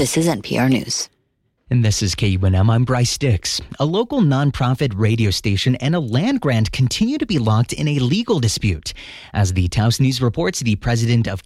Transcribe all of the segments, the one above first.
This is NPR News. And this is KUNM. I'm Bryce Dix. A local nonprofit radio station and a land grant continue to be locked in a legal dispute. As the Taos News reports, the president of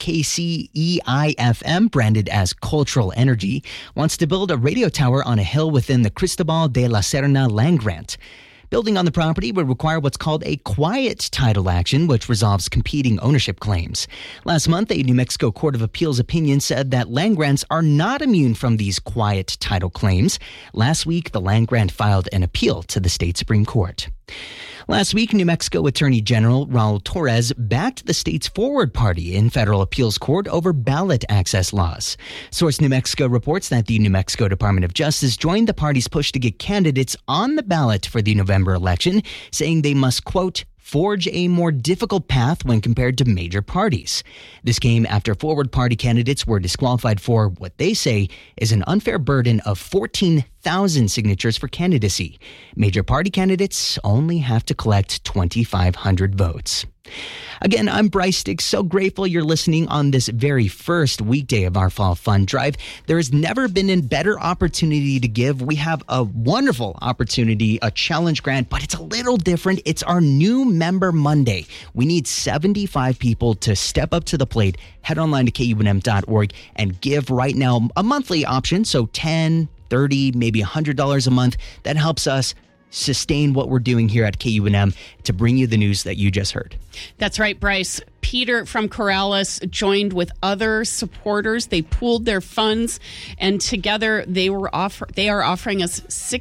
KCEI-FM, branded as Cultural Energy, wants to build a radio tower on a hill within the Cristobal de la Serna land grant. Building on the property would require what's called a quiet title action, which resolves competing ownership claims. Last month, a New Mexico Court of Appeals opinion said that land grants are not immune from these quiet title claims. Last week, the land grant filed an appeal to the state Supreme Court. Last week, New Mexico Attorney General Raul Torres backed the state's Forward Party in federal appeals court over ballot access laws. Source New Mexico reports that the New Mexico Department of Justice joined the party's push to get candidates on the ballot for the November election, saying they must, quote, forge a more difficult path when compared to major parties. This came after Forward Party candidates were disqualified for what they say is an unfair burden of 14,000 signatures for candidacy. Major party candidates only have to collect 2,500 votes. Again, I'm Bryce Dix. So grateful you're listening on this very first weekday of our Fall Fund Drive. There has never been a better opportunity to give. We have a wonderful opportunity, a challenge grant, but it's a little different. It's our new Member Monday. We need 75 people to step up to the plate. Head online to KUNM.org and give right now a monthly option. So $10, $30, maybe $100 a month. That helps us sustain what we're doing here at KUNM to bring you the news that you just heard. That's right, Bryce. Peter from Corrales joined with other supporters. They pooled their funds, and together they are offering us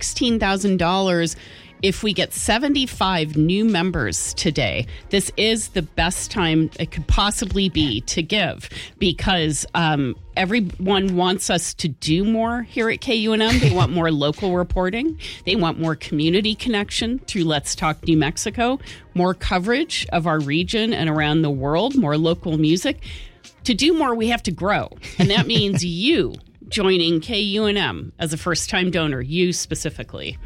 $16,000 if we get 75 new members today. This is the best time it could possibly be to give, because everyone wants us to do more here at KUNM. They want more local reporting. They want more community connection through Let's Talk New Mexico, more coverage of our region and around the world, more local music. To do more, we have to grow. And that means you joining KUNM as a first-time donor, you specifically.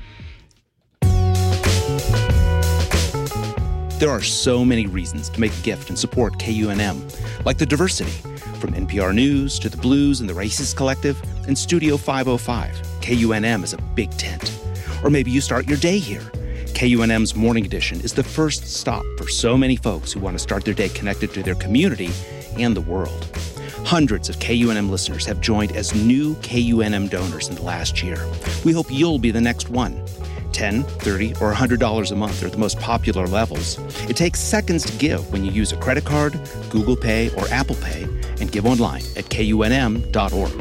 There are so many reasons to make a gift and support KUNM, like the diversity, from NPR News to the Blues and the Races Collective and Studio 505. KUNM is a big tent. Or maybe you start your day here. KUNM's Morning Edition is the first stop for so many folks who want to start their day connected to their community and the world. Hundreds of KUNM listeners have joined as new KUNM donors in the last year. We hope you'll be the next one. $10, $30, or $100 a month are the most popular levels. It takes seconds to give when you use a credit card, Google Pay, or Apple Pay, and give online at KUNM.org.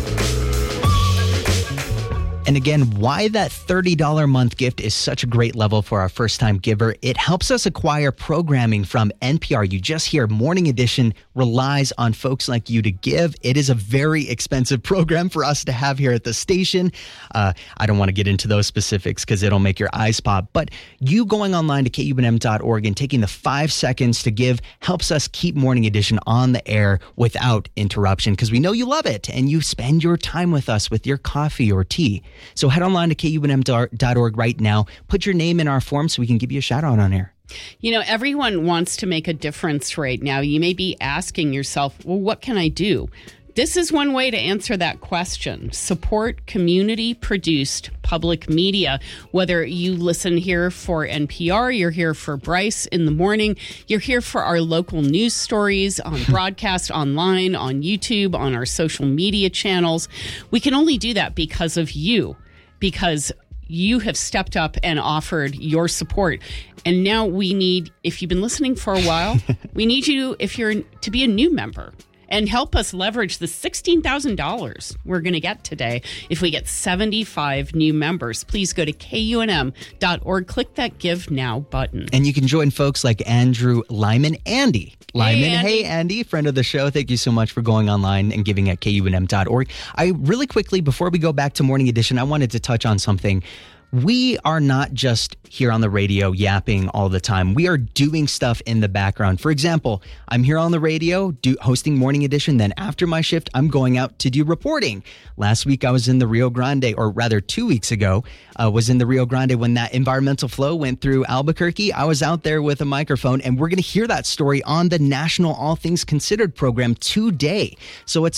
And again, why that $30 a month gift is such a great level for our first-time giver. It helps us acquire programming from NPR. You just hear Morning Edition relies on folks like you to give. It is a very expensive program for us to have here at the station. I don't want to get into those specifics because it'll make your eyes pop. But you going online to KUNM.org and taking the 5 seconds to give helps us keep Morning Edition on the air without interruption, because we know you love it and you spend your time with us with your coffee or tea. So head online to KUNM.org right now. Put your name in our form so we can give you a shout out on air. You know, everyone wants to make a difference right now. You may be asking yourself, well, what can I do? This is one way to answer that question. Support community-produced public media. Whether you listen here for NPR, you're here for Bryce in the morning, you're here for our local news stories on broadcast, online, on YouTube, on our social media channels. We can only do that because of you, because you have stepped up and offered your support. And now we need, if you've been listening for a while, we need you, to be a new member. And help us leverage the $16,000 we're going to get today if we get 75 new members. Please go to KUNM.org. Click that Give Now button. And you can join folks like Andrew Lyman, Andy Lyman. Hey, Andy. Hey, Andy, friend of the show. Thank you so much for going online and giving at KUNM.org. I really quickly, before we go back to Morning Edition, I wanted to touch on something. We are not just here on the radio yapping all the time. We are doing stuff in the background. For example, I'm here on the radio hosting Morning Edition. Then after my shift, I'm going out to do reporting. Last week, I was in the Rio Grande, or rather 2 weeks ago, was in the Rio Grande when that environmental flow went through Albuquerque. I was out there with a microphone, and we're going to hear that story on the National All Things Considered program today. So it's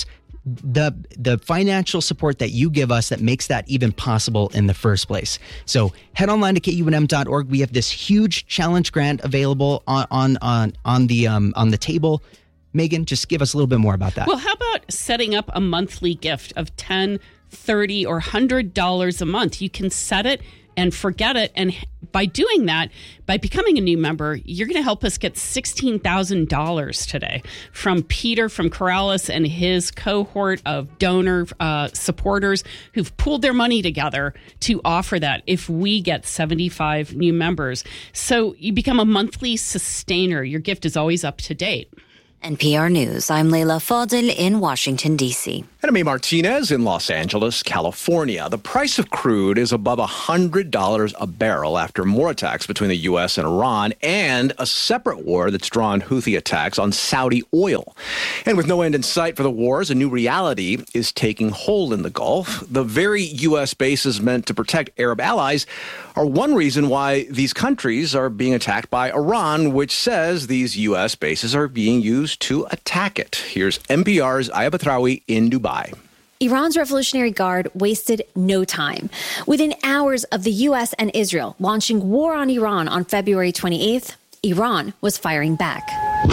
the financial support that you give us that makes that even possible in the first place. So head online to KUNM.org. We have this huge challenge grant available on the table. Megan, just give us a little bit more about that. Well, how about setting up a monthly gift of $10, $30, or $100 a month? You can set it and forget it. And by doing that, by becoming a new member, you're going to help us get $16,000 today from Peter from Corrales and his cohort of donor supporters who've pooled their money together to offer that if we get 75 new members. So you become a monthly sustainer. Your gift is always up to date. NPR News, I'm Leila Fadel in Washington, D.C. And I'm Martinez in Los Angeles, California. The price of crude is above $100 a barrel after more attacks between the U.S. and Iran and a separate war that's drawn Houthi attacks on Saudi oil. And with no end in sight for the wars, a new reality is taking hold in the Gulf. The very U.S. bases meant to protect Arab allies are one reason why these countries are being attacked by Iran, which says these U.S. bases are being used to attack it. Here's NPR's Aya Batrawi in Dubai. Iran's Revolutionary Guard wasted no time. Within hours of the U.S. and Israel launching war on Iran on February 28th, Iran was firing back.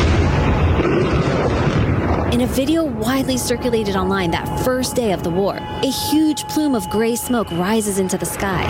In a video widely circulated online that first day of the war, a huge plume of gray smoke rises into the sky.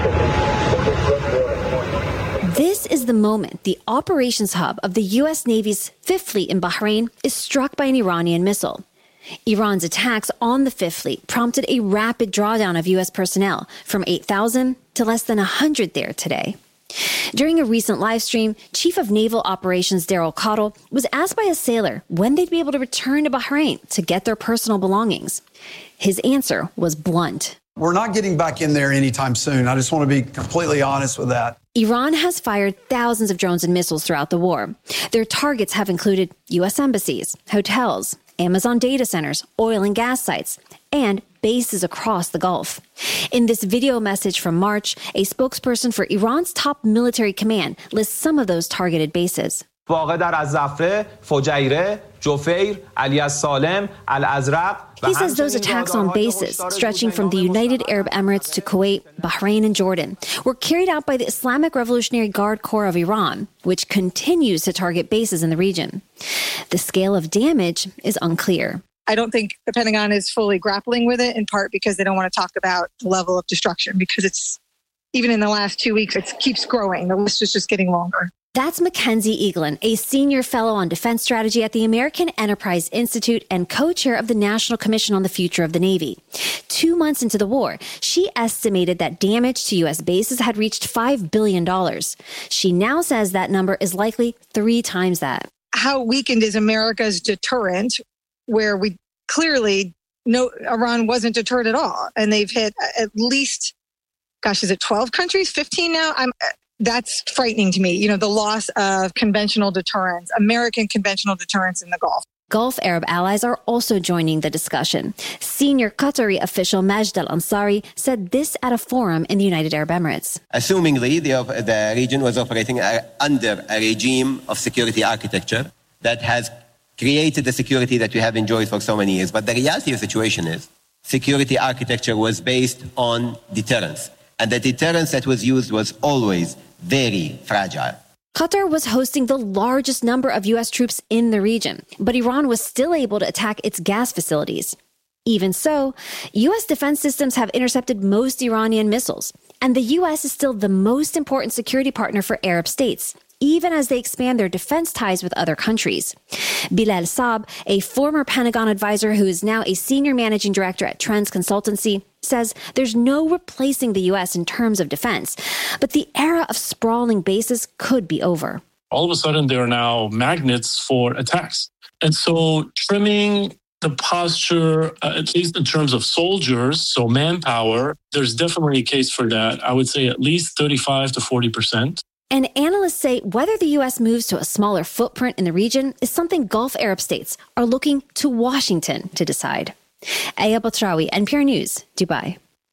This is the moment the operations hub of the U.S. Navy's Fifth Fleet in Bahrain is struck by an Iranian missile. Iran's attacks on the Fifth Fleet prompted a rapid drawdown of U.S. personnel from 8,000 to less than 100 there today. During a recent live stream, Chief of Naval Operations Daryl Cottle was asked by a sailor when they'd be able to return to Bahrain to get their personal belongings. His answer was blunt. We're not getting back in there anytime soon. I just want to be completely honest with that. Iran has fired thousands of drones and missiles throughout the war. Their targets have included U.S. embassies, hotels, Amazon data centers, oil and gas sites, and bases across the Gulf. In this video message from March, a spokesperson for Iran's top military command lists some of those targeted bases. He says those attacks on bases, stretching from the United Arab Emirates to Kuwait, Bahrain, and Jordan, were carried out by the Islamic Revolutionary Guard Corps of Iran, which continues to target bases in the region. The scale of damage is unclear. I don't think the Pentagon is fully grappling with it, in part because they don't want to talk about the level of destruction, because it's, even in the last 2 weeks, it keeps growing. The list is just getting longer. That's Mackenzie Eaglin, a senior fellow on defense strategy at the American Enterprise Institute and co-chair of the National Commission on the Future of the Navy. 2 months into the war, she estimated that damage to U.S. bases had reached $5 billion. She now says that number is likely 3 times that. How weakened is America's deterrent, where we clearly know Iran wasn't deterred at all? And they've hit at least, is it 12 countries, 15 now? That's frightening to me. The loss of conventional deterrence, American conventional deterrence in the Gulf. Gulf Arab allies are also joining the discussion. Senior Qatari official Majd al-Ansari said this at a forum in the United Arab Emirates. Assumingly, the region was operating under a regime of security architecture that has created the security that we have enjoyed for so many years. But the reality of the situation is security architecture was based on deterrence. And the deterrence that was used was always very fragile. Qatar was hosting the largest number of U.S. troops in the region, but Iran was still able to attack its gas facilities. Even so, U.S. defense systems have intercepted most Iranian missiles, and the U.S. is still the most important security partner for Arab states, even as they expand their defense ties with other countries. Bilal Saab, a former Pentagon advisor who is now a senior managing director at Trends Consultancy, says there's no replacing the U.S. in terms of defense, but the era of sprawling bases could be over. All of a sudden, there are now magnets for attacks. And so trimming the posture, at least in terms of soldiers, so manpower, there's definitely a case for that. I would say at least 35 to 40%. And analysts say whether the U.S. moves to a smaller footprint in the region is something Gulf Arab states are looking to Washington to decide. Aya Batrawi, NPR News, Dubai.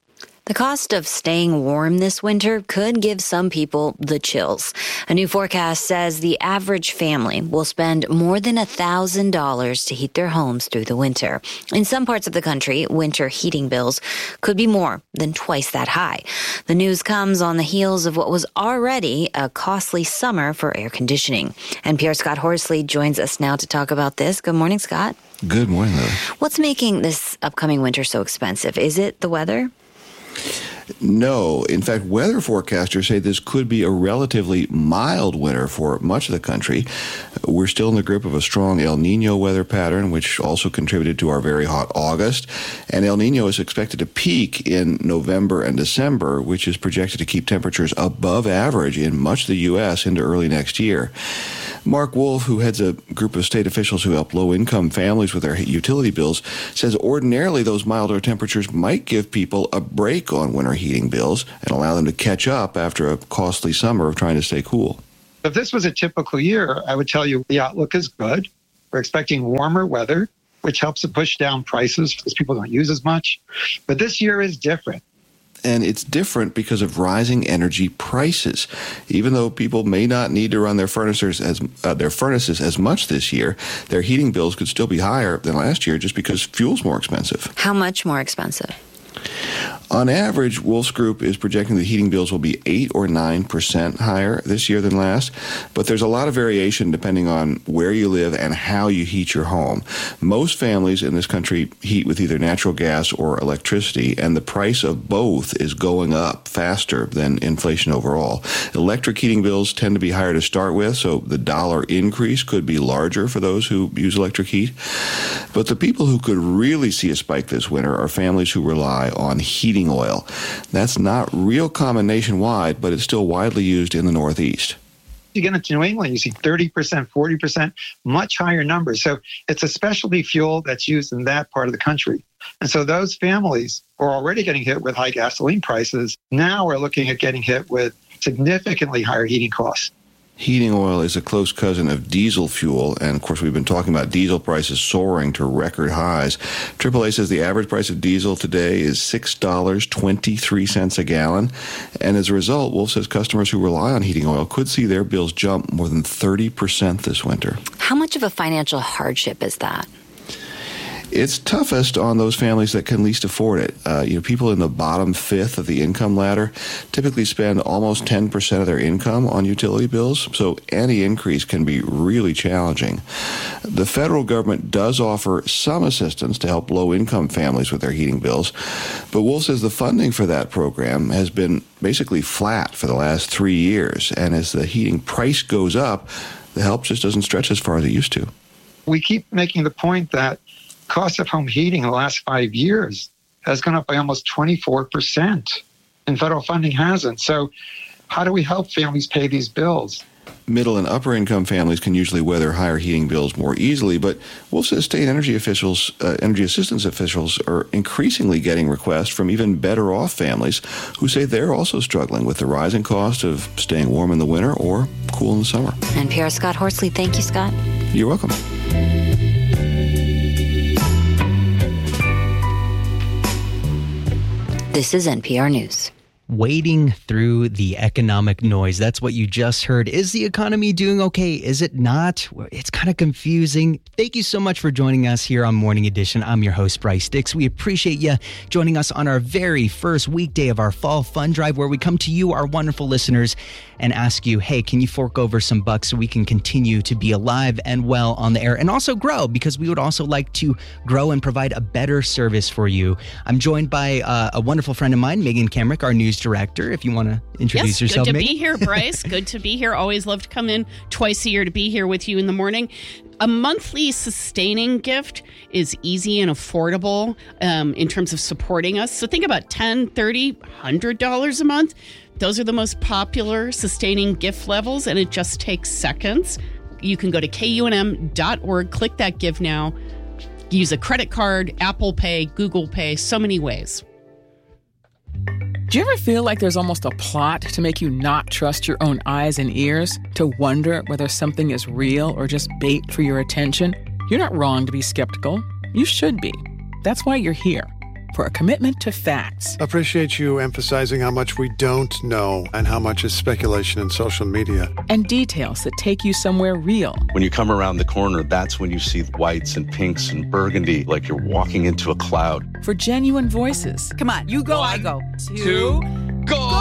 The cost of staying warm this winter could give some people the chills. A new forecast says the average family will spend more than $1,000 to heat their homes through the winter. In some parts of the country, winter heating bills could be more than twice that high. The news comes on the heels of what was already a costly summer for air conditioning. NPR's Scott Horsley joins us now to talk about this. Good morning, Scott. Good morning, Lily. What's making this upcoming winter so expensive? Is it the weather? No. In fact, weather forecasters say this could be a relatively mild winter for much of the country. We're still in the grip of a strong El Nino weather pattern, which also contributed to our very hot August. And El Nino is expected to peak in November and December, which is projected to keep temperatures above average in much of the U.S. into early next year. Mark Wolf, who heads a group of state officials who help low-income families with their utility bills, says ordinarily those milder temperatures might give people a break on winter heating bills and allow them to catch up after a costly summer of trying to stay cool. If this was a typical year, I would tell you the outlook is good. We're expecting warmer weather, which helps to push down prices because people don't use as much. But this year is different. And it's different because of rising energy prices. Even though people may not need to run their furnaces as much this year, their heating bills could still be higher than last year just because fuel's more expensive. How much more expensive? On average, Wolf's Group is projecting the heating bills will be 8 or 9% higher this year than last, but there's a lot of variation depending on where you live and how you heat your home. Most families in this country heat with either natural gas or electricity, and the price of both is going up faster than inflation overall. Electric heating bills tend to be higher to start with, so the dollar increase could be larger for those who use electric heat. But the people who could really see a spike this winter are families who rely on heating oil. That's not real common nationwide, but it's still widely used in the Northeast. You get into New England, you see 30%, 40%, much higher numbers. So it's a specialty fuel that's used in that part of the country. And so those families are already getting hit with high gasoline prices. Now we're looking at getting hit with significantly higher heating costs. Heating oil is a close cousin of diesel fuel, and of course we've been talking about diesel prices soaring to record highs. AAA says the average price of diesel today is $6.23 a gallon, and as a result, Wolf says customers who rely on heating oil could see their bills jump more than 30% this winter. How much of a financial hardship is that? It's toughest on those families that can least afford it. People in the bottom fifth of the income ladder typically spend almost 10% of their income on utility bills, so any increase can be really challenging. The federal government does offer some assistance to help low-income families with their heating bills, but Wolf says the funding for that program has been basically flat for the last 3 years, and as the heating price goes up, the help just doesn't stretch as far as it used to. We keep making the point that cost of home heating in the last 5 years has gone up by almost 24%, and federal funding hasn't. So how do we help families pay these bills? Middle and upper income families can usually weather higher heating bills more easily, but Wolf says state energy assistance officials are increasingly getting requests from even better off families who say they're also struggling with the rising cost of staying warm in the winter or cool in the summer. NPR Scott Horsley. Thank you, Scott. You're welcome. This is NPR News. Wading through the economic noise. That's what you just heard. Is the economy doing okay? Is it not? It's kind of confusing. Thank you so much for joining us here on Morning Edition. I'm your host, Bryce Dix. We appreciate you joining us on our very first weekday of our Fall Fund Drive, where we come to you, our wonderful listeners, and ask you, hey, can you fork over some bucks so we can continue to be alive and well on the air and also grow, because we would also like to grow and provide a better service for you. I'm joined by a wonderful friend of mine, Megan Kamrick, our news director. If you want to introduce yourself, good to Megan. be here, Bryce. Good to be here. Always love to come in twice a year to be here with you in the morning. A monthly sustaining gift is easy and affordable in terms of supporting us. So think about $10, $30, $100 a month. Those are the most popular sustaining gift levels, and it just takes seconds. You can go to KUNM.org, click that Give Now, use a credit card, Apple Pay, Google Pay, so many ways. Do you ever feel like there's almost a plot to make you not trust your own eyes and ears, to wonder whether something is real or just bait for your attention? You're not wrong to be skeptical. You should be. That's why you're here. for a commitment to facts. Appreciate you emphasizing how much we don't know and how much is speculation in social media. And details that take you somewhere real. When you come around the corner, that's when you see whites and pinks and burgundy, like you're walking into a cloud. For genuine voices. Come on, you go, I go. Two, go!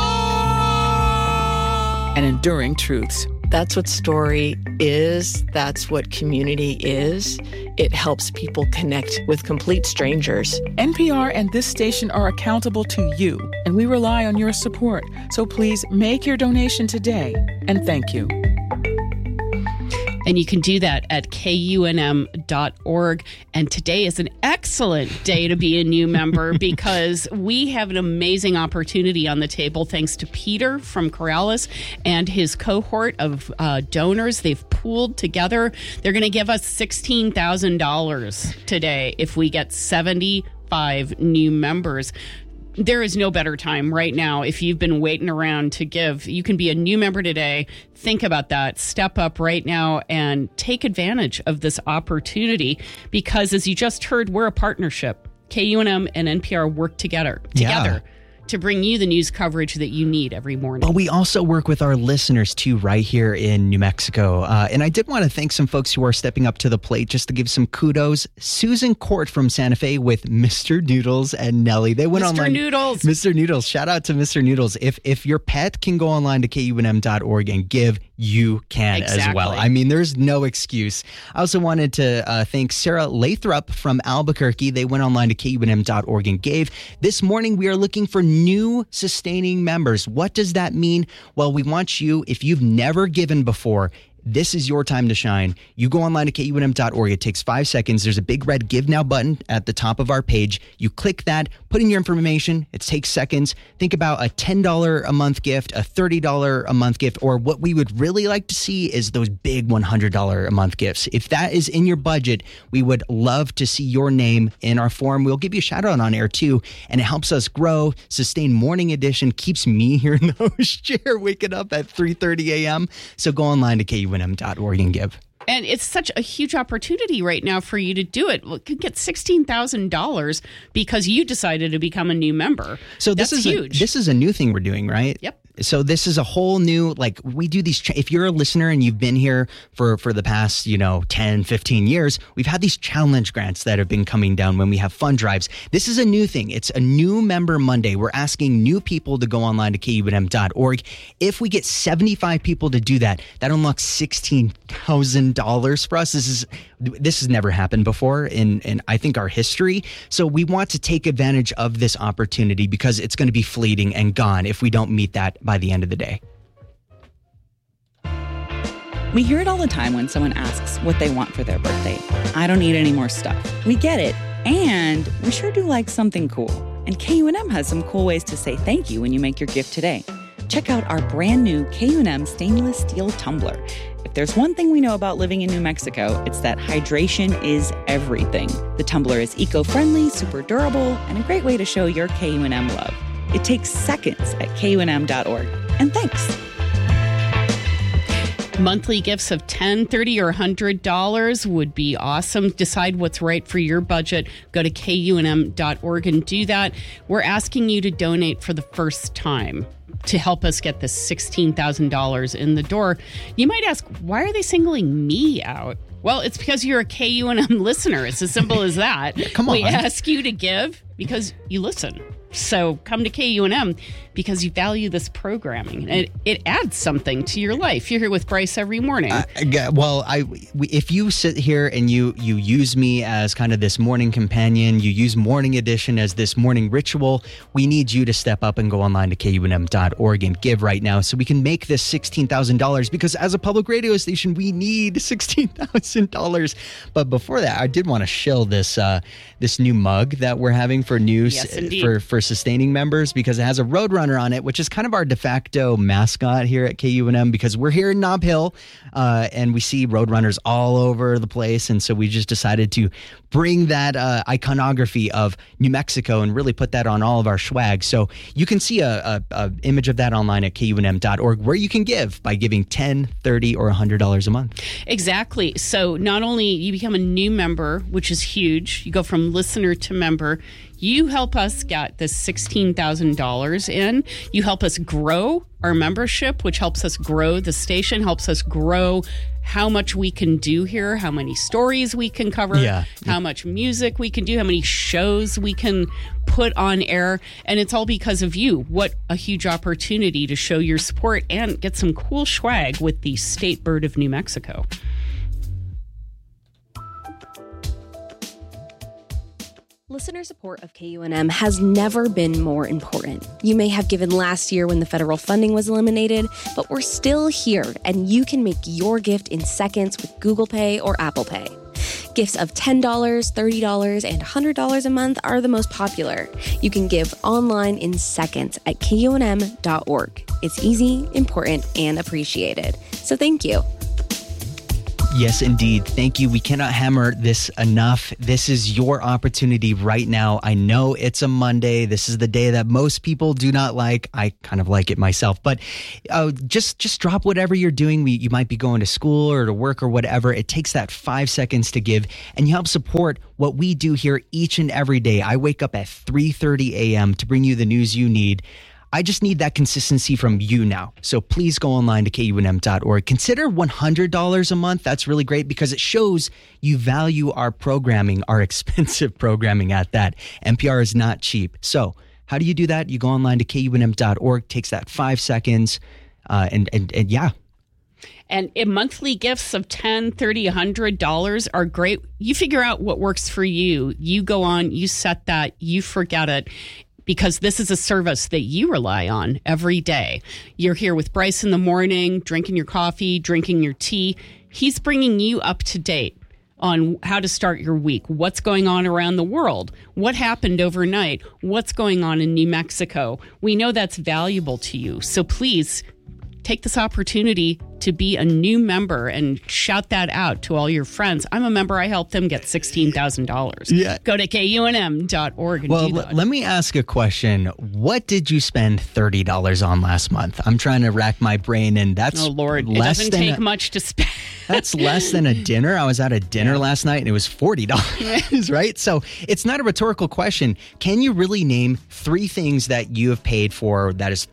And enduring truths. That's what story is. That's what community is. It helps people connect with complete strangers. NPR and this station are accountable to you, and we rely on your support. So please make your donation today, and thank you. And you can do that at KUNM.org. And today is an excellent day to be a new member because we have an amazing opportunity on the table thanks to Peter from Corrales and his cohort of donors. They've pooled together. They're going to give us $16,000 today if we get 75 new members. There is no better time right now. If you've been waiting around to give, you can be a new member today. Think about that. Step up right now and take advantage of this opportunity because, as you just heard, we're a partnership. KUNM and NPR work together to bring you the news coverage that you need every morning. But we also work with our listeners, too, right here in New Mexico. And I did want to thank some folks who are stepping up to the plate just to give some kudos. Susan Court from Santa Fe with Mr. Noodles and Nellie. They went online. Mr. Noodles. Shout out to Mr. Noodles. If your pet can go online to KUNM.org and give, you can as well. I mean, there's no excuse. I also wanted to thank Sarah Lathrop from Albuquerque. They went online to KUNM.org and gave. This morning, we are looking for new sustaining members. What does that mean? Well, we want you, if you've never given before, this is your time to shine. You go online to KUNM.org. It takes 5 seconds. There's a big red Give Now button at the top of our page. You click that, put in your information. It takes seconds. Think about a $10 a month gift, a $30 a month gift, or what we would really like to see is those big $100 a month gifts. If that is in your budget, we would love to see your name in our form. We'll give you a shout out on air too, and it helps us grow, sustain Morning Edition, keeps me here in the host chair, waking up at 3:30 a.m. So go online to KUNM.org and give. And it's such a huge opportunity right now for you to do it. You could get $16,000 because you decided to become a new member. So this is huge. This is a new thing we're doing, right? Yep. So this is a whole new, like, we do these, if you're a listener and you've been here for the past, 10, 15 years, we've had these challenge grants that have been coming down when we have fund drives. This is a new thing. It's a new member Monday. We're asking new people to go online to KUNM.org. If we get 75 people to do that, that unlocks $16,000 for us. This has never happened before in I think our history. So we want to take advantage of this opportunity because it's going to be fleeting and gone if we don't meet that by the end of the day. We hear it all the time when someone asks what they want for their birthday. I don't need any more stuff. We get it. And we sure do like something cool. And KUNM has some cool ways to say thank you when you make your gift today. Check out our brand new KUNM stainless steel tumbler. If there's one thing we know about living in New Mexico, it's that hydration is everything. The tumbler is eco-friendly, super durable, and a great way to show your KUNM love. It takes seconds at KUNM.org. And thanks. Monthly gifts of $10, $30, or $100 would be awesome. Decide what's right for your budget. Go to KUNM.org and do that. We're asking you to donate for the first time to help us get this $16,000 in the door. You might ask, why are they singling me out? Well, it's because you're a KUNM listener. It's as simple as that. Come on. We ask you to give because you listen. So come to KUNM because you value this programming. It adds something to your life. You're here with Bryce every morning. If you sit here and you use me as kind of this morning companion, you use Morning Edition as this morning ritual, we need you to step up and go online to KUNM.org and give right now so we can make this $16,000 because as a public radio station, we need $16,000. But before that, I did want to shill this new mug that we're having for news for sustaining members because it has a Roadrunner on it, which is kind of our de facto mascot here at KUNM because we're here in Nob Hill and we see Roadrunners all over the place. And so we just decided to bring that iconography of New Mexico and really put that on all of our swag. So you can see a image of that online at KUNM.org where you can give by giving $10, $30, or $100 a month. Exactly. So not only you become a new member, which is huge, you go from listener to member, You help us get this $16,000 in. You help us grow our membership, which helps us grow the station, helps us grow how much we can do here, how many stories we can cover, how much music we can do, how many shows we can put on air. And it's all because of you. What a huge opportunity to show your support and get some cool swag with the state bird of New Mexico. Listener support of KUNM has never been more important. You may have given last year when the federal funding was eliminated, but we're still here, and you can make your gift in seconds with Google Pay or Apple Pay. Gifts of $10, $30, and $100 a month are the most popular. You can give online in seconds at KUNM.org. It's easy, important, and appreciated. So thank you. Yes, indeed. Thank you. We cannot hammer this enough. This is your opportunity right now. I know it's a Monday. This is the day that most people do not like. I kind of like it myself, but just drop whatever you're doing. You might be going to school or to work or whatever. It takes that 5 seconds to give, and you help support what we do here each and every day. I wake up at 3:30 a.m. to bring you the news you need. I just need that consistency from you now. So please go online to KUNM.org. Consider $100 a month. That's really great because it shows you value our programming, our expensive programming at that. NPR is not cheap. So how do you do that? You go online to KUNM.org. Takes that 5 seconds. And yeah. And monthly gifts of $10, $30, $100 are great. You figure out what works for you. You go on, you set that, you forget it. Because this is a service that you rely on every day. You're here with Bryce in the morning, drinking your coffee, drinking your tea. He's bringing you up to date on how to start your week, what's going on around the world, what happened overnight, what's going on in New Mexico. We know that's valuable to you. So please take this opportunity to be a new member and shout that out to all your friends. I'm a member. I helped them get $16,000. Yeah. Go to KUNM.org. And well, let me ask a question. What did you spend $30 on last month? I'm trying to rack my brain, and that's oh Lord, it doesn't take much to spend. That's less than a dinner. I was at a dinner last night, and it was $40, right? So it's not a rhetorical question. Can you really name 3 things that you have paid for that is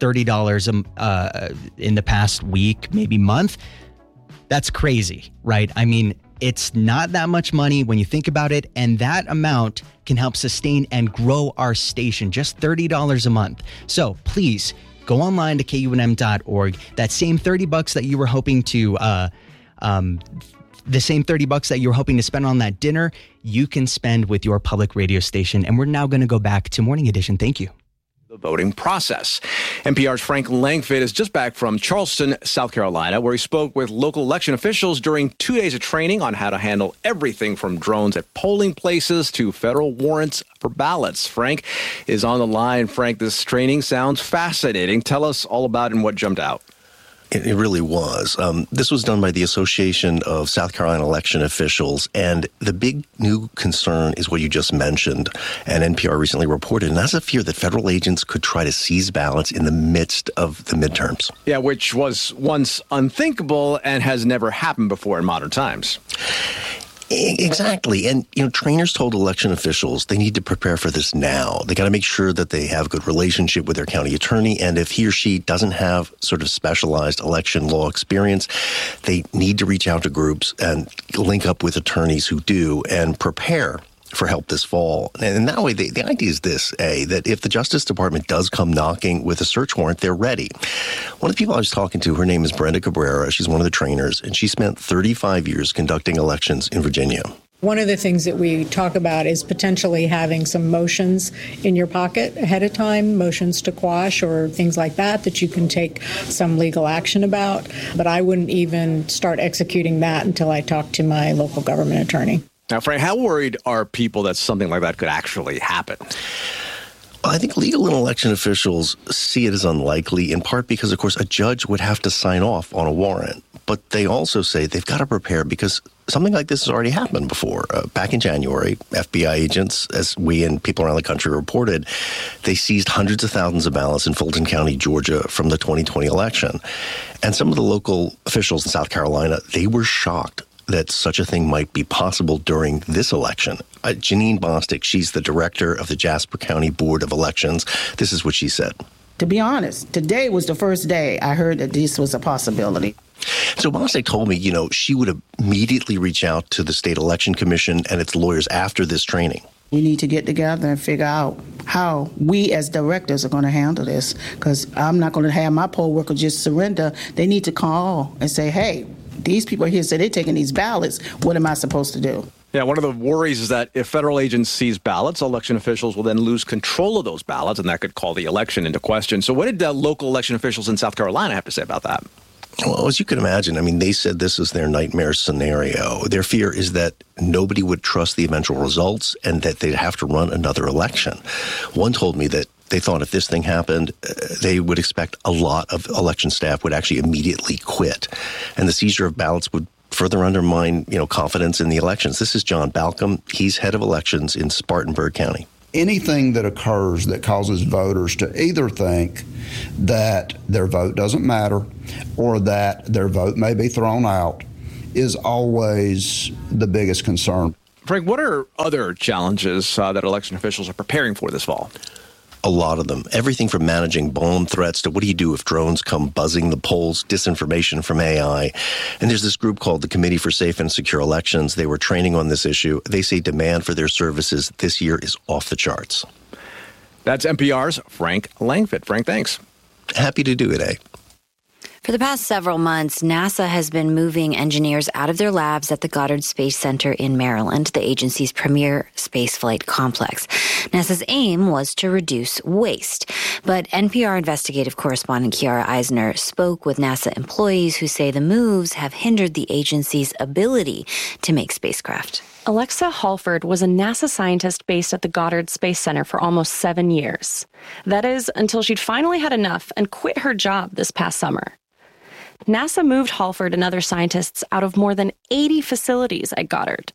$30 in the past week, maybe month? That's crazy, right? I mean, it's not that much money when you think about it, and that amount can help sustain and grow our station, just $30 a month. So please go online to KUNM.org. That same $30 that you were hoping to, the same $30 that you were hoping to spend on that dinner, you can spend with your public radio station. And we're now going to go back to Morning Edition. Thank you. The voting process. NPR's Frank Langfitt is just back from Charleston, South Carolina, where he spoke with local election officials during 2 days of training on how to handle everything from drones at polling places to federal warrants for ballots. Frank is on the line. Frank, this training sounds fascinating. Tell us all about it and what jumped out. It really was. This was done by the Association of South Carolina Election Officials, and the big new concern is what you just mentioned, and NPR recently reported, and that's a fear that federal agents could try to seize ballots in the midst of the midterms. Yeah, which was once unthinkable and has never happened before in modern times. Exactly. And, trainers told election officials they need to prepare for this now. They got to make sure that they have a good relationship with their county attorney. And if he or she doesn't have sort of specialized election law experience, they need to reach out to groups and link up with attorneys who do and prepare for help this fall. And that way, the idea is this, that if the Justice Department does come knocking with a search warrant, they're ready. One of the people I was talking to, her name is Brenda Cabrera. She's one of the trainers, and she spent 35 years conducting elections in Virginia. One of the things that we talk about is potentially having some motions in your pocket ahead of time, motions to quash or things like that you can take some legal action about. But I wouldn't even start executing that until I talk to my local government attorney. Now, Frank, how worried are people that something like that could actually happen? Well, I think legal and election officials see it as unlikely, in part because, of course, a judge would have to sign off on a warrant. But they also say they've got to prepare because something like this has already happened before. Back in January, FBI agents, as we and people around the country reported, they seized hundreds of thousands of ballots in Fulton County, Georgia, from the 2020 election. And some of the local officials in South Carolina, they were shocked that such a thing might be possible during this election. Janine Bostic, she's the director of the Jasper County Board of Elections. This is what she said. To be honest, today was the first day I heard that this was a possibility. So Bostic told me, she would immediately reach out to the State Election Commission and its lawyers after this training. We need to get together and figure out how we as directors are going to handle this, because I'm not going to have my poll workers just surrender. They need to call and say, hey, these people here say they're taking these ballots. What am I supposed to do? Yeah, one of the worries is that if federal agents seize ballots, election officials will then lose control of those ballots, and that could call the election into question. So what did local election officials in South Carolina have to say about that? Well, as you can imagine, they said this is their nightmare scenario. Their fear is that nobody would trust the eventual results and that they'd have to run another election. One told me that they thought if this thing happened, they would expect a lot of election staff would actually immediately quit. And the seizure of ballots would further undermine, confidence in the elections. This is John Balcom. He's head of elections in Spartanburg County. Anything that occurs that causes voters to either think that their vote doesn't matter or that their vote may be thrown out is always the biggest concern. Frank, what are other challenges that election officials are preparing for this fall? A lot of them. Everything from managing bomb threats to what do you do if drones come buzzing the polls, disinformation from AI. And there's this group called the Committee for Safe and Secure Elections. They were training on this issue. They say demand for their services this year is off the charts. That's NPR's Frank Langfitt. Frank, thanks. Happy to do it, eh? For the past several months, NASA has been moving engineers out of their labs at the Goddard Space Center in Maryland, the agency's premier spaceflight complex. NASA's aim was to reduce waste. But NPR investigative correspondent Kiara Eisner spoke with NASA employees who say the moves have hindered the agency's ability to make spacecraft. Alexa Halford was a NASA scientist based at the Goddard Space Center for almost 7 years. That is, until she'd finally had enough and quit her job this past summer. NASA moved Halford and other scientists out of more than 80 facilities at Goddard.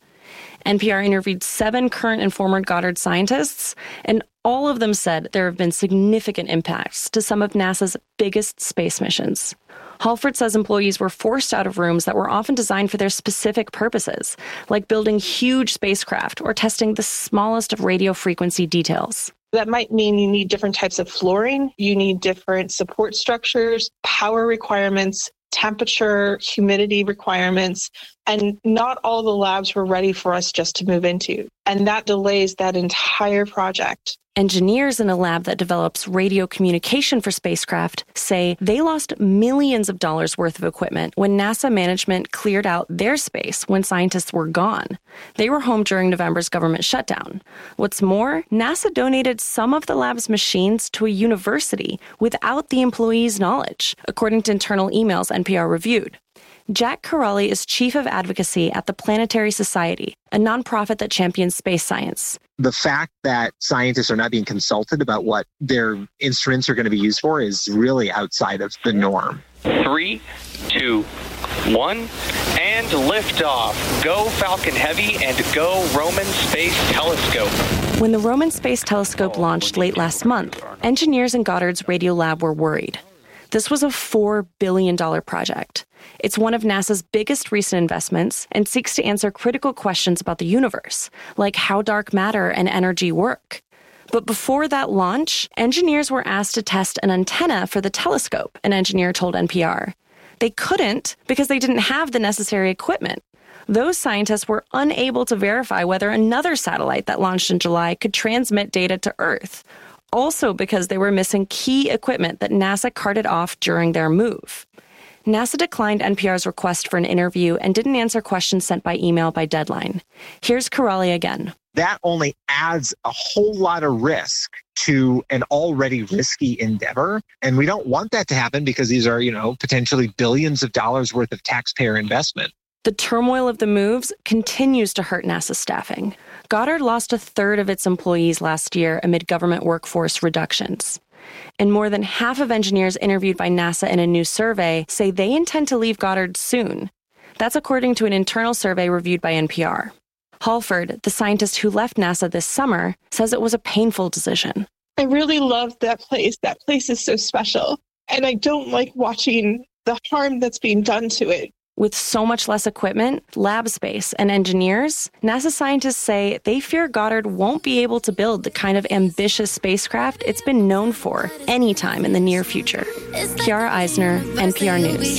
NPR interviewed 7 current and former Goddard scientists, and all of them said there have been significant impacts to some of NASA's biggest space missions. Halford says employees were forced out of rooms that were often designed for their specific purposes, like building huge spacecraft or testing the smallest of radio frequency details. That might mean you need different types of flooring, you need different support structures, power requirements, temperature, humidity requirements, and not all the labs were ready for us just to move into. And that delays that entire project. Engineers in a lab that develops radio communication for spacecraft say they lost millions of dollars worth of equipment when NASA management cleared out their space when scientists were gone. They were home during November's government shutdown. What's more, NASA donated some of the lab's machines to a university without the employees' knowledge, according to internal emails NPR reviewed. Jack Corrali is chief of advocacy at the Planetary Society, a nonprofit that champions space science. The fact that scientists are not being consulted about what their instruments are going to be used for is really outside of the norm. 3, 2, 1, and liftoff. Go Falcon Heavy and go Roman Space Telescope. When the Roman Space Telescope launched late last month, engineers in Goddard's radio lab were worried. This was a $4 billion project. It's one of NASA's biggest recent investments and seeks to answer critical questions about the universe, like how dark matter and energy work. But before that launch, engineers were asked to test an antenna for the telescope, an engineer told NPR. They couldn't because they didn't have the necessary equipment. Those scientists were unable to verify whether another satellite that launched in July could transmit data to Earth, also because they were missing key equipment that NASA carted off during their move. NASA declined NPR's request for an interview and didn't answer questions sent by email by deadline. Here's Corrali again. That only adds a whole lot of risk to an already risky endeavor. And we don't want that to happen because these are, potentially billions of dollars worth of taxpayer investment. The turmoil of the moves continues to hurt NASA staffing. Goddard lost a third of its employees last year amid government workforce reductions. And more than half of engineers interviewed by NASA in a new survey say they intend to leave Goddard soon. That's according to an internal survey reviewed by NPR. Halford, the scientist who left NASA this summer, says it was a painful decision. I really loved that place. That place is so special. And I don't like watching the harm that's being done to it. With so much less equipment, lab space, and engineers, NASA scientists say they fear Goddard won't be able to build the kind of ambitious spacecraft it's been known for anytime in the near future. Kiara Eisner, NPR News.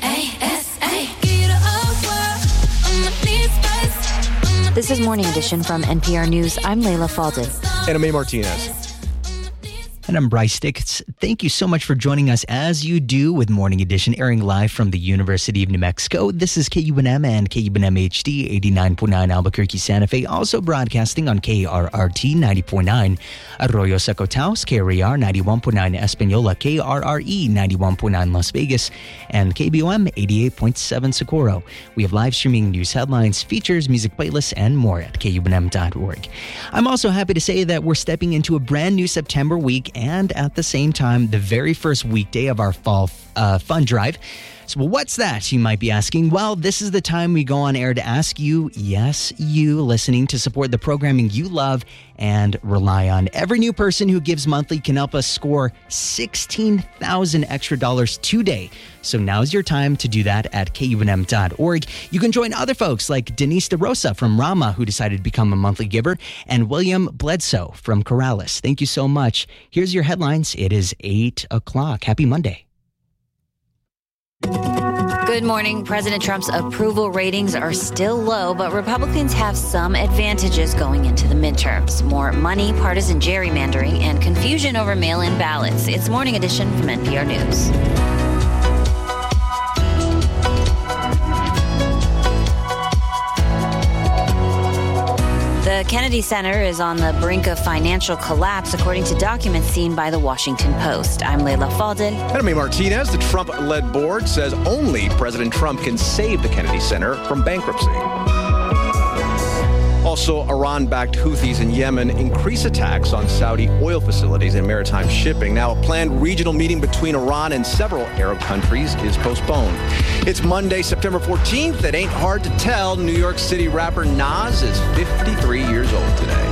This is Morning Edition from NPR News. I'm Layla Faldin. And I'm Martinez. And I'm Bryce Dix. Thank you so much for joining us as you do with Morning Edition, airing live from the University of New Mexico. This is KUNM and KUNM HD 89.9 Albuquerque, Santa Fe. Also broadcasting on KRRT 90.9 Arroyo Seco Taos, KRER 91.9 Espanola, KRRE 91.9 Las Vegas, and KBOM 88.7 Socorro. We have live streaming news headlines, features, music playlists, and more at KUNM.org. I'm also happy to say that we're stepping into a brand new September week, and at the same time, the very first weekday of our fall fund drive. So what's that, you might be asking? Well, this is the time we go on air to ask you, yes, you listening, to support the programming you love and rely on. Every new person who gives monthly can help us score $16,000 extra today. So now's your time to do that at KUNM.org. You can join other folks like Denise DeRosa from Rama, who decided to become a monthly giver, and William Bledsoe from Corrales. Thank you so much. Here's your headlines. It is 8 o'clock. Happy Monday. Good morning. President Trump's approval ratings are still low, but Republicans have some advantages going into the midterms. More money, partisan gerrymandering, and confusion over mail-in ballots. It's Morning Edition from NPR News. The Kennedy Center is on the brink of financial collapse, according to documents seen by the Washington Post. I'm Layla Faldin. And I'm Martinez. The Trump-led board says only President Trump can save the Kennedy Center from bankruptcy. Also, Iran-backed Houthis in Yemen increase attacks on Saudi oil facilities and maritime shipping. Now, a planned regional meeting between Iran and several Arab countries is postponed. It's Monday, September 14th. It ain't hard to tell. New York City rapper Nas is 53 years old today.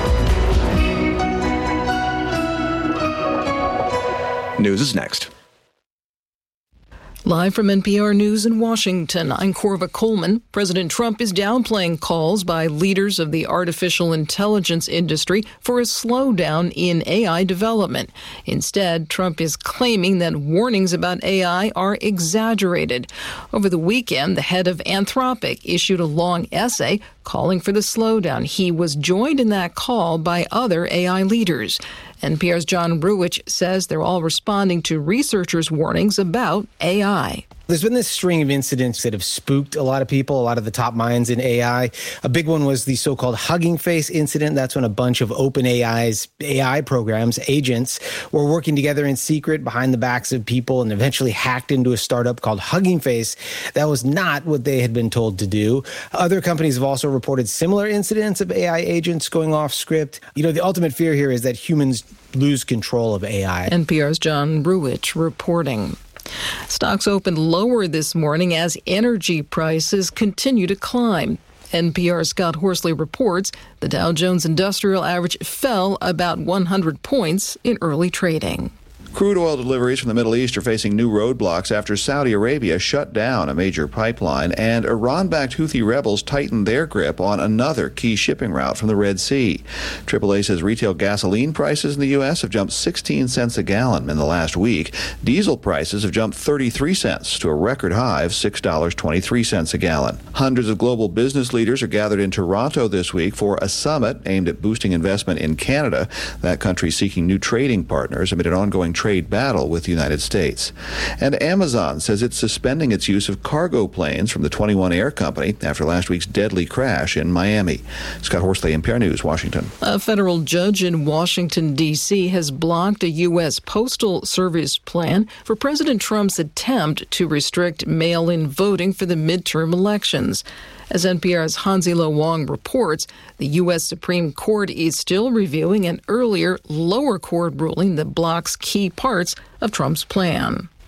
News is next. Live from NPR News in Washington, I'm Corva Coleman. President Trump is downplaying calls by leaders of the artificial intelligence industry for a slowdown in AI development. Instead, Trump is claiming that warnings about AI are exaggerated. Over the weekend, the head of Anthropic issued a long essay calling for the slowdown. He was joined in that call by other AI leaders. NPR's John Ruwitch says they're all responding to researchers' warnings about AI. There's been this string of incidents that have spooked a lot of people, a lot of the top minds in AI. A big one was the so-called Hugging Face incident. That's when a bunch of OpenAI's AI programs, agents, were working together in secret behind the backs of people and eventually hacked into a startup called Hugging Face. That was not what they had been told to do. Other companies have also reported similar incidents of AI agents going off script. You know, the ultimate fear here is that humans lose control of AI. NPR's John Ruwitch reporting. Stocks opened lower this morning as energy prices continue to climb. NPR's Scott Horsley reports the Dow Jones Industrial Average fell about 100 points in early trading. Crude oil deliveries from the Middle East are facing new roadblocks after Saudi Arabia shut down a major pipeline and Iran-backed Houthi rebels tightened their grip on another key shipping route from the Red Sea. AAA says retail gasoline prices in the U.S. have jumped 16 cents a gallon in the last week. Diesel prices have jumped 33 cents to a record high of $6.23 a gallon. Hundreds of global business leaders are gathered in Toronto this week for a summit aimed at boosting investment in Canada. That country seeking new trading partners amid an ongoing trade battle with the United States. And Amazon says it's suspending its use of cargo planes from the 21 Air Company after last week's deadly crash in Miami. Scott Horsley, NPR News, Washington. A federal judge in Washington, D.C. has blocked a U.S. Postal Service plan for President Trump's attempt to restrict mail-in voting for the midterm elections. As NPR's Hanzilo Wong reports, the U.S. Supreme Court is still reviewing an earlier lower court ruling that blocks key parts of Trump's plan.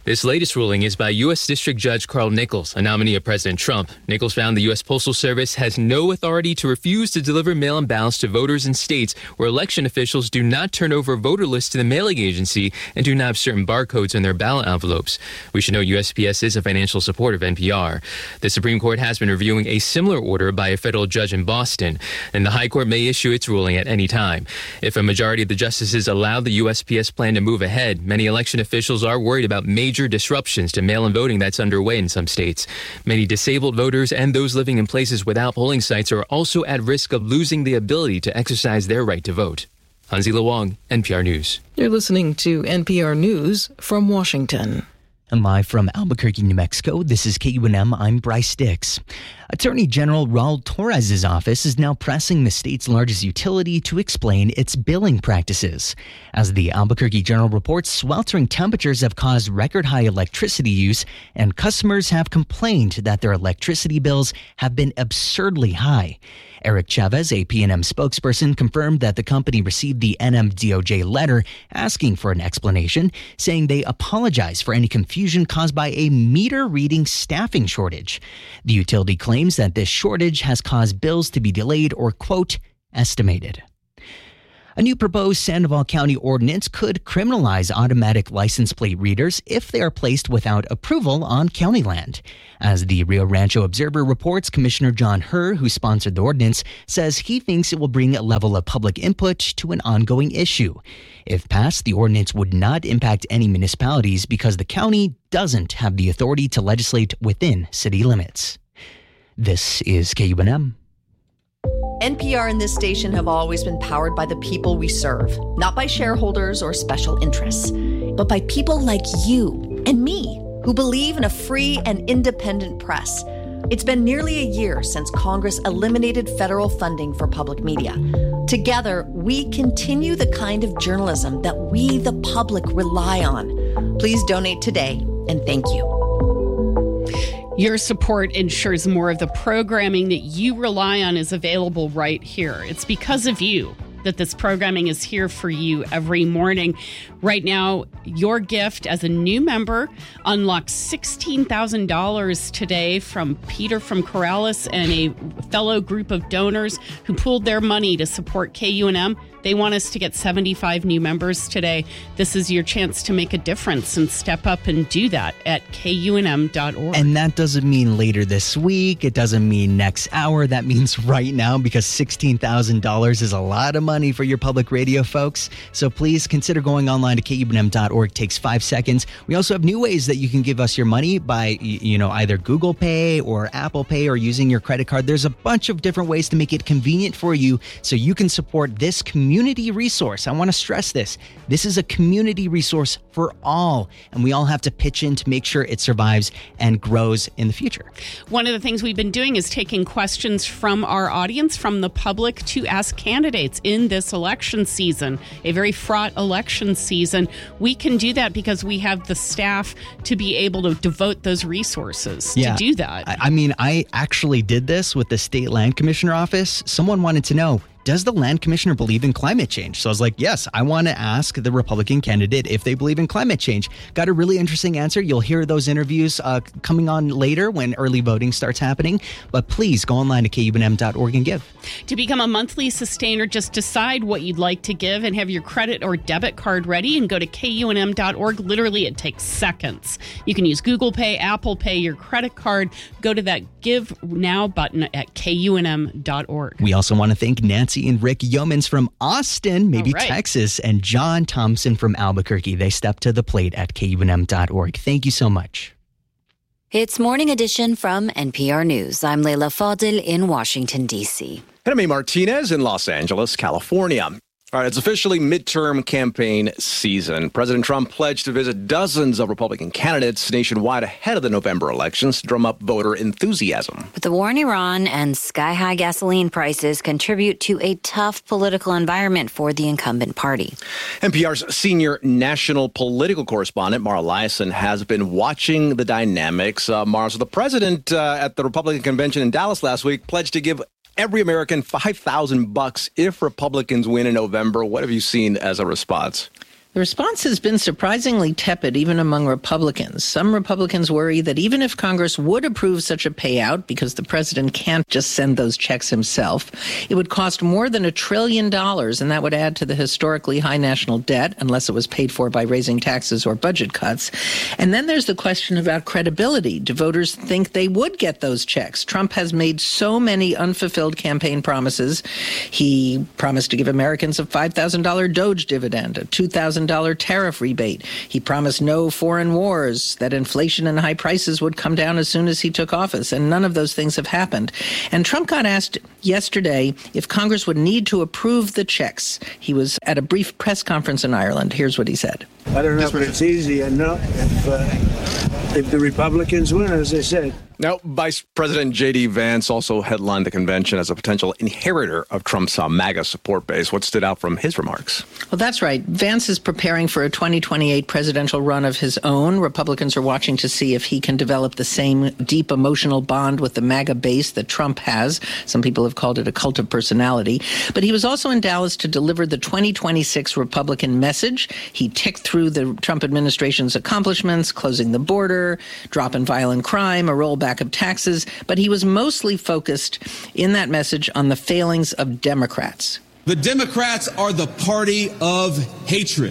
This latest ruling is by U.S. District Judge Carl Nichols, a nominee of President Trump. Nichols found the U.S. Postal Service has no authority to refuse to deliver mail-in ballots to voters in states where election officials do not turn over voter lists to the mailing agency and do not have certain barcodes on their ballot envelopes. We should know USPS is a financial supporter of NPR. The Supreme Court has been reviewing a similar order by a federal judge in Boston, and the High Court may issue its ruling at any time. If a majority of the justices allow the USPS plan to move ahead, many election officials are worried about major disruptions to mail-in voting that's underway in some states. Many disabled voters and those living in places without polling sites are also at risk of losing the ability to exercise their right to vote. Hansi Lawang, NPR News. You're listening to NPR News from Washington. And live from Albuquerque, New Mexico, this is KUNM. I'm Bryce Dix. Attorney General Raul Torres' office is now pressing the state's largest utility to explain its billing practices. As the Albuquerque Journal reports, sweltering temperatures have caused record-high electricity use, and customers have complained that their electricity bills have been absurdly high. Eric Chavez, a PNM spokesperson, confirmed that the company received the NMDOJ letter asking for an explanation, saying they apologize for any confusion caused by a meter reading staffing shortage. The utility claims that this shortage has caused bills to be delayed or, quote, estimated. A new proposed Sandoval County ordinance could criminalize automatic license plate readers if they are placed without approval on county land. As the Rio Rancho Observer reports, Commissioner John Herr, who sponsored the ordinance, says he thinks it will bring a level of public input to an ongoing issue. If passed, the ordinance would not impact any municipalities because the county doesn't have the authority to legislate within city limits. This is KUNM. NPR and this station have always been powered by the people we serve, not by shareholders or special interests, but by people like you and me who believe in a free and independent press. It's been nearly a year since Congress eliminated federal funding for public media. Together, we continue the kind of journalism that we, the public, rely on. Please donate today, and thank you. Your support ensures more of the programming that you rely on is available right here. It's because of you that this programming is here for you every morning. Right now, your gift as a new member unlocks $16,000 today from Peter from Corrales and a fellow group of donors who pooled their money to support KUNM. They want us to get 75 new members today. This is your chance to make a difference and step up and do that at KUNM.org. And that doesn't mean later this week. It doesn't mean next hour. That means right now, because $16,000 is a lot of money for your public radio folks. So please consider going online to KUNM.org. It takes 5 seconds. We also have new ways that you can give us your money by, either Google Pay or Apple Pay or using your credit card. There's a bunch of different ways to make it convenient for you so you can support this community resource. I want to stress this. This is a community resource for all, and we all have to pitch in to make sure it survives and grows in the future. One of the things we've been doing is taking questions from our audience, from the public, to ask candidates in this election season, a very fraught election season. We can do that because we have the staff to be able to devote those resources to do that. I actually did this with the State Land Commissioner office. Someone wanted to know, does the land commissioner believe in climate change? So I was like, yes, I want to ask the Republican candidate if they believe in climate change. Got a really interesting answer. You'll hear those interviews coming on later when early voting starts happening. But please go online to KUNM.org and give. To become a monthly sustainer, just decide what you'd like to give and have your credit or debit card ready and go to KUNM.org. Literally, it takes seconds. You can use Google Pay, Apple Pay, your credit card. Go to that Give Now button at KUNM.org. We also want to thank Nancy and Rick Yeomans from Austin, maybe Texas, and John Thompson from Albuquerque. They stepped to the plate at KUNM.org. Thank you so much. It's Morning Edition from NPR News. I'm Leila Fadel in Washington, D.C. And I'm A. Martinez in Los Angeles, California. All right, it's officially midterm campaign season. President Trump pledged to visit dozens of Republican candidates nationwide ahead of the November elections to drum up voter enthusiasm. But the war in Iran and sky-high gasoline prices contribute to a tough political environment for the incumbent party. NPR's senior national political correspondent, Mara Liasson, has been watching the dynamics. Mara, so the president at the Republican convention in Dallas last week pledged to give every American $5,000 if Republicans win in November. What have you seen as a response? The response has been surprisingly tepid, even among Republicans. Some Republicans worry that even if Congress would approve such a payout, because the president can't just send those checks himself, it would cost more than $1 trillion, and that would add to the historically high national debt, unless it was paid for by raising taxes or budget cuts. And then there's the question about credibility. Do voters think they would get those checks? Trump has made so many unfulfilled campaign promises. He promised to give Americans a $5,000 DOGE dividend, a $2,000 tariff rebate. He promised no foreign wars, that inflation and high prices would come down as soon as he took office, and none of those things have happened. And Trump got asked yesterday if Congress would need to approve the checks. He was at a brief press conference in Ireland. Here's what he said. I don't know if it's easy enough if the Republicans win, as I said. Now, Vice President J.D. Vance also headlined the convention as a potential inheritor of Trump's MAGA support base. What stood out from his remarks? Well, that's right. Vance is preparing for a 2028 presidential run of his own. Republicans are watching to see if he can develop the same deep emotional bond with the MAGA base that Trump has. Some people have called it a cult of personality. But he was also in Dallas to deliver the 2026 Republican message. He ticked through the Trump administration's accomplishments, closing the border, drop in violent crime, a rollback of taxes, but he was mostly focused in that message on the failings of Democrats. The Democrats are the party of hatred.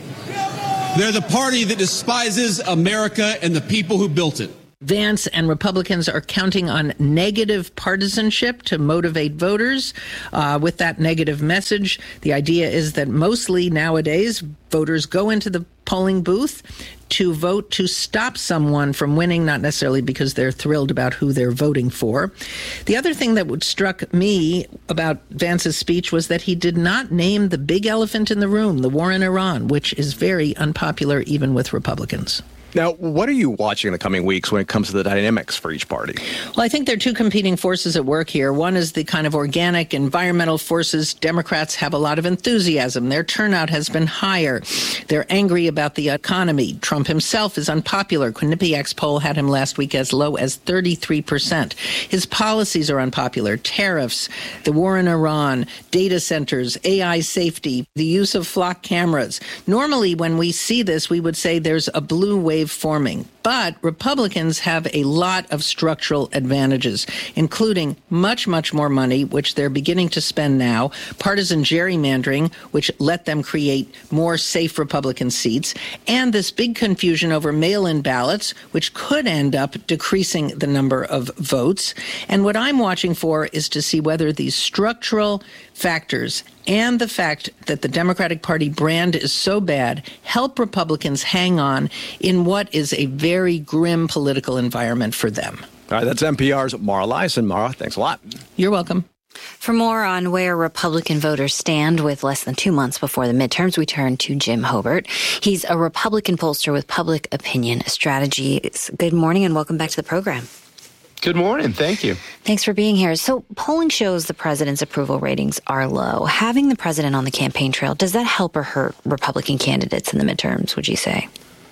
They're the party that despises America and the people who built it. Vance and Republicans are counting on negative partisanship to motivate voters with that negative message. The idea is that mostly nowadays voters go into the polling booth to vote to stop someone from winning, not necessarily because they're thrilled about who they're voting for. The other thing that struck me about Vance's speech was that he did not name the big elephant in the room, the war in Iran, which is very unpopular even with Republicans. Now, what are you watching in the coming weeks when it comes to the dynamics for each party? Well, I think there are two competing forces at work here. One is the kind of organic environmental forces. Democrats have a lot of enthusiasm. Their turnout has been higher. They're angry about the economy. Trump himself is unpopular. Quinnipiac's poll had him last week as low as 33%. His policies are unpopular. Tariffs, the war in Iran, data centers, AI safety, the use of flock cameras. Normally, when we see this, we would say there's a blue wave forming. But Republicans have a lot of structural advantages, including much, much more money, which they're beginning to spend now, partisan gerrymandering, which let them create more safe Republican seats, and this big confusion over mail-in ballots, which could end up decreasing the number of votes. And what I'm watching for is to see whether these structural factors and the fact that the Democratic Party brand is so bad help Republicans hang on in what is a very grim political environment for them. All right, that's NPR's Mara Liasson. Mara, thanks a lot. You're welcome. For more on where Republican voters stand with less than 2 months before the midterms, we turn to Jim Hobert. He's a Republican pollster with Public Opinion Strategies. Good morning and welcome back to the program. Good morning. Thank you. Thanks for being here. So polling shows the president's approval ratings are low. Having the president on the campaign trail, does that help or hurt Republican candidates in the midterms, would you say?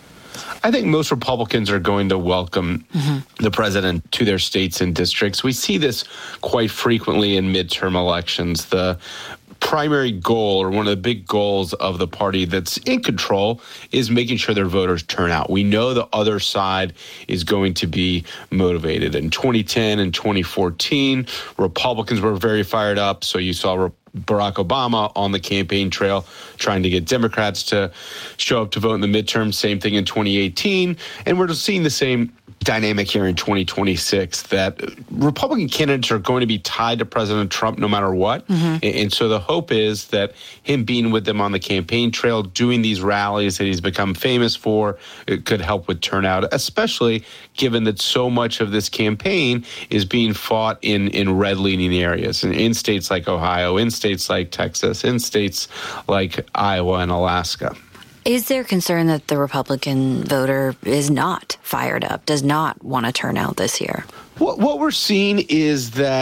I think most Republicans are going to welcome the president to their states and districts. We see this quite frequently in midterm elections. The primary goal, or one of the big goals of the party that's in control, is making sure their voters turn out. We know the other side is going to be motivated. In 2010 and 2014, Republicans were very fired up, so you saw Barack Obama on the campaign trail trying to get Democrats to show up to vote in the midterm. Same thing in 2018. And we're just seeing the same dynamic here in 2026, that Republican candidates are going to be tied to President Trump no matter what. And so the hope is that him being with them on the campaign trail, doing these rallies that he's become famous for, it could help with turnout, especially given that so much of this campaign is being fought in red-leaning areas, in states like Ohio, in states like Texas, in states like Iowa and Alaska. Is there concern that the Republican voter is not fired up, does not want to turn out this year? What we're seeing is that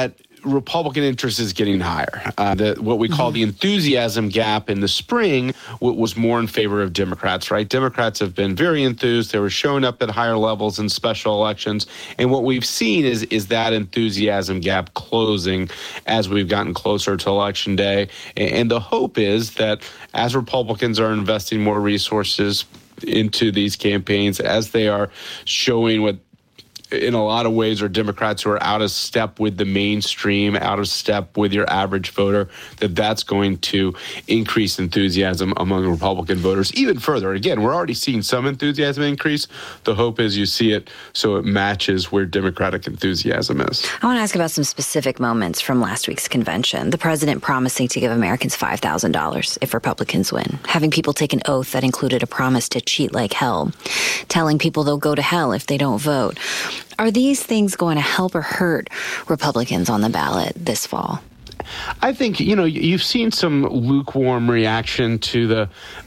Republican interest is getting higher. What we call the enthusiasm gap in the spring was more in favor of Democrats, right? Democrats have been very enthused. They were showing up at higher levels in special elections. And what we've seen is that enthusiasm gap closing as we've gotten closer to Election Day. And the hope is that as Republicans are investing more resources into these campaigns, as they are showing what in a lot of ways are Democrats who are out of step with the mainstream, out of step with your average voter, that's going to increase enthusiasm among Republican voters even further. Again, we're already seeing some enthusiasm increase. The hope is you see it so it matches where Democratic enthusiasm is. I want to ask about some specific moments from last week's convention. The president promising to give Americans $5,000 if Republicans win, having people take an oath that included a promise to cheat like hell, telling people they'll go to hell if they don't vote. Are these things going to help or hurt Republicans on the ballot this fall? I think, you've seen some lukewarm reaction to the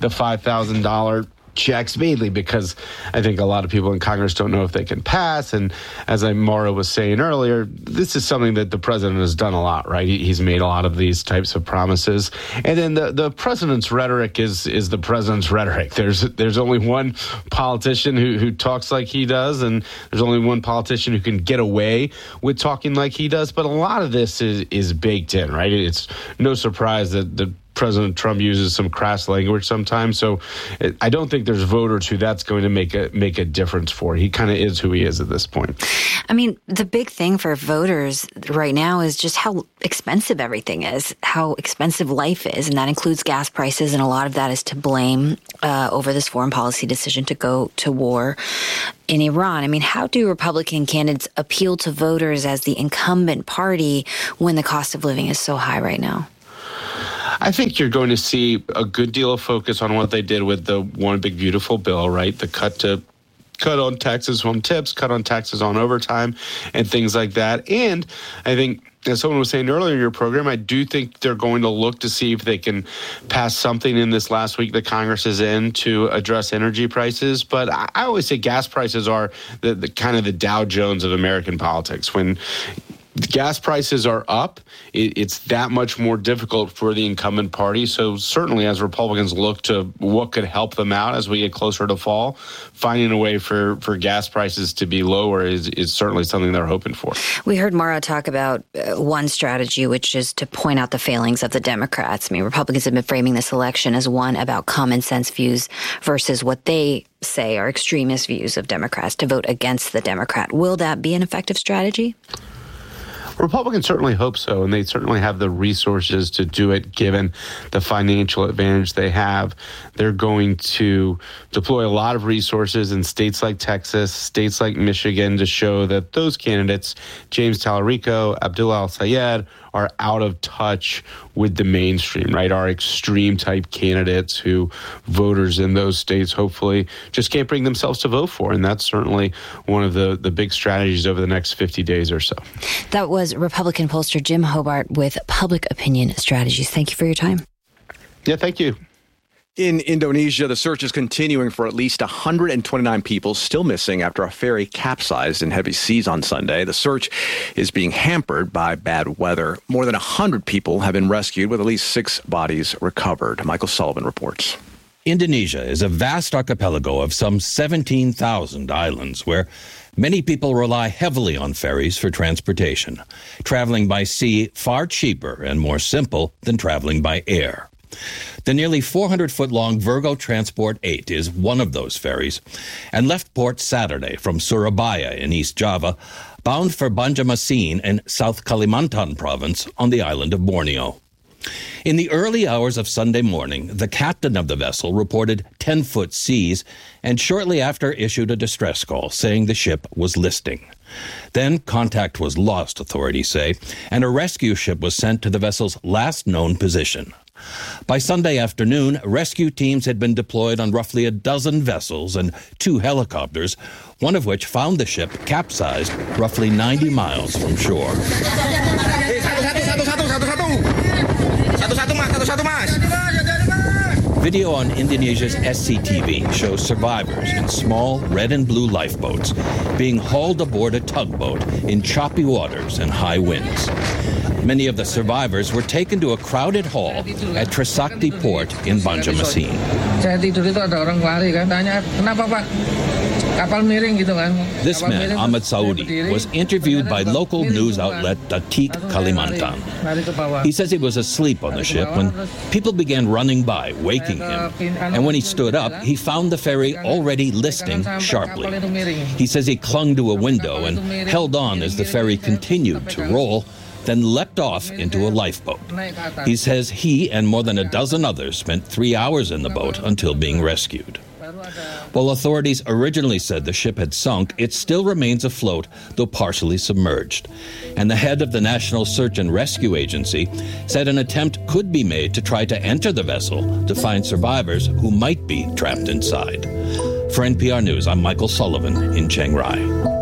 $5,000 checks, mainly because I think a lot of people in Congress don't know if they can pass. And as Maura was saying earlier, this is something that the president has done a lot, right? He's made a lot of these types of promises. And then the president's rhetoric is the president's rhetoric. There's only one politician who talks like he does, and there's only one politician who can get away with talking like he does. But a lot of this is baked in, right? It's no surprise that President Trump uses some crass language sometimes. So I don't think there's voters who that's going to make a difference for. He kind of is who he is at this point. I mean, the big thing for voters right now is just how expensive everything is, how expensive life is. And that includes gas prices. And a lot of that is to blame over this foreign policy decision to go to war in Iran. I mean, how do Republican candidates appeal to voters as the incumbent party when the cost of living is so high right now? I think you're going to see a good deal of focus on what they did with the One Big Beautiful Bill, right? The cut on taxes on tips, cut on taxes on overtime, and things like that. And I think, as someone was saying earlier in your program, I do think they're going to look to see if they can pass something in this last week that Congress is in to address energy prices. But I always say gas prices are the kind of the Dow Jones of American politics. When gas prices are up, it's that much more difficult for the incumbent party. So certainly as Republicans look to what could help them out as we get closer to fall, finding a way for gas prices to be lower is certainly something they're hoping for. We heard Maura talk about one strategy, which is to point out the failings of the Democrats. I mean, Republicans have been framing this election as one about common sense views versus what they say are extremist views of Democrats, to vote against the Democrat. Will that be an effective strategy? Republicans certainly hope so, and they certainly have the resources to do it given the financial advantage they have. They're going to deploy a lot of resources in states like Texas, states like Michigan, to show that those candidates, James Tallarico, Abdullah Al-Sayed, are out of touch with the mainstream, right? Our extreme type candidates who voters in those states hopefully just can't bring themselves to vote for. And that's certainly one of the big strategies over the next 50 days or so. That was Republican pollster Jim Hobart with Public Opinion Strategies. Thank you for your time. Yeah, thank you. In Indonesia, the search is continuing for at least 129 people still missing after a ferry capsized in heavy seas on Sunday. The search is being hampered by bad weather. More than 100 people have been rescued, with at least 6 bodies recovered. Michael Sullivan reports. Indonesia is a vast archipelago of some 17,000 islands where many people rely heavily on ferries for transportation, traveling by sea far cheaper and more simple than traveling by air. The nearly 400-foot-long Virgo Transport 8 is one of those ferries and left port Saturday from Surabaya in East Java, bound for Banjarmasin in South Kalimantan province on the island of Borneo. In the early hours of Sunday morning, the captain of the vessel reported 10-foot seas and shortly after issued a distress call saying the ship was listing. Then contact was lost, authorities say, and a rescue ship was sent to the vessel's last known position. By Sunday afternoon, rescue teams had been deployed on roughly a dozen vessels and 2 helicopters, one of which found the ship capsized roughly 90 miles from shore. Video on Indonesia's SCTV shows survivors in small red and blue lifeboats being hauled aboard a tugboat in choppy waters and high winds. Many of the survivors were taken to a crowded hall at Trisakti Port in Banjarmasin. Saya tidur itu ada orang lari kan, tanya, kenapa Pak? Kapal miring gitu kan. This man, Ahmad Saudi, was interviewed by local news outlet Datik Kalimantan. He says he was asleep on the ship when people began running by, waking him. And when he stood up, he found the ferry already listing sharply. He says he clung to a window and held on as the ferry continued to roll, then leapt off into a lifeboat. He says he and more than a dozen others spent 3 hours in the boat until being rescued. While authorities originally said the ship had sunk, it still remains afloat, though partially submerged. And the head of the National Search and Rescue Agency said an attempt could be made to try to enter the vessel to find survivors who might be trapped inside. For NPR News, I'm Michael Sullivan in Chiang Rai.